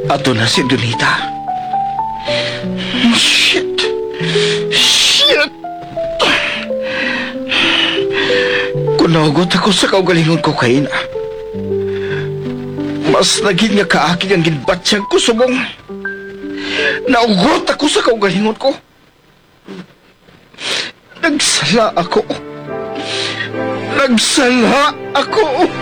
Ato na si Donita. Shit! Shit! Kunagot ako sa kaugalingon ko kay na. Mas naging nga kaakig ang ginbatsyag ko subong. Naugot ako sa kaugalingon ko. Nagsala ako. Nagsala ako.